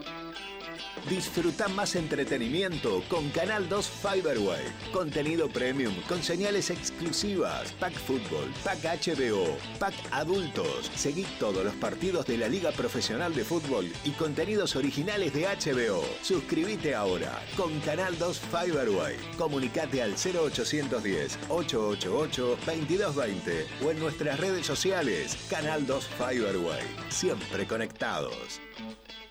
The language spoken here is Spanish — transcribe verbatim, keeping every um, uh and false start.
Disfruta más entretenimiento con Canal dos Fiberway. Contenido premium con señales exclusivas. Pack Fútbol, Pack H B O, Pack Adultos. Seguí todos los partidos de la Liga Profesional de Fútbol y contenidos originales de H B O. Suscríbete ahora con Canal dos Fiberway. Comunicate al cero ochocientos diez, ochocientos ochenta y ocho, veintidós veinte o en nuestras redes sociales. Canal dos Fiberway. Siempre conectados.